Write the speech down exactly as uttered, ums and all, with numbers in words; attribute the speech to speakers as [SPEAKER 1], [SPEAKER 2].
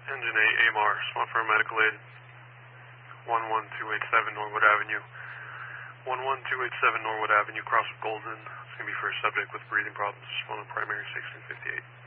[SPEAKER 1] Engine eight, A M R, spot for medical aid. one one two eight seven Norwood Avenue. one one two eight seven Norwood Avenue, cross with Golden. It's going to be for a subject with breathing problems. Respond on primary sixteen fifty-eight.